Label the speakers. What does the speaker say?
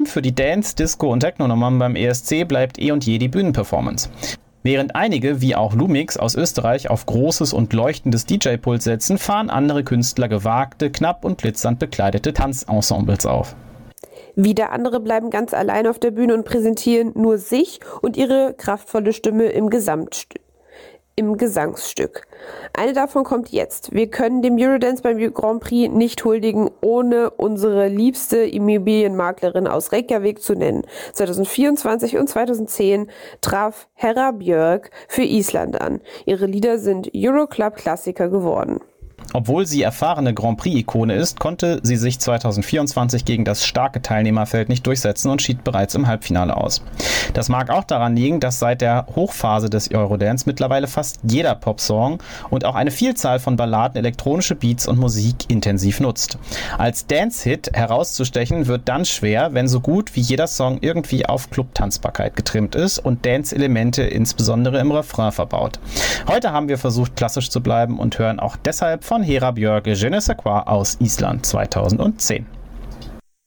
Speaker 1: für die Dance-, Disco- und Techno-Nummern beim ESC bleibt eh&je die Bühnenperformance. Während einige, wie auch Lumix aus Österreich, auf großes und leuchtendes DJ-Pult setzen, fahren andere Künstler gewagte, knapp und glitzernd bekleidete Tanzensembles auf.
Speaker 2: Wieder andere bleiben ganz allein auf der Bühne und präsentieren nur sich und ihre kraftvolle Stimme im Gesangsstück. Eine davon kommt jetzt. Wir können dem Eurodance beim Grand Prix nicht huldigen, ohne unsere liebste Immobilienmaklerin aus Reykjavik zu nennen. 2024 und 2010 traf Hera Björk für Island an. Ihre Lieder sind Euroclub-Klassiker geworden.
Speaker 1: Obwohl sie erfahrene Grand Prix-Ikone ist, konnte sie sich 2024 gegen das starke Teilnehmerfeld nicht durchsetzen und schied bereits im Halbfinale aus. Das mag auch daran liegen, dass seit der Hochphase des Eurodance mittlerweile fast jeder Popsong und auch eine Vielzahl von Balladen elektronische Beats und Musik intensiv nutzt. Als Dance-Hit herauszustechen wird dann schwer, wenn so gut wie jeder Song irgendwie auf Club-Tanzbarkeit getrimmt ist und Dance-Elemente insbesondere im Refrain verbaut. Heute haben wir versucht, klassisch zu bleiben und hören auch deshalb von Hera Björk Je ne sais quoi aus Island 2010.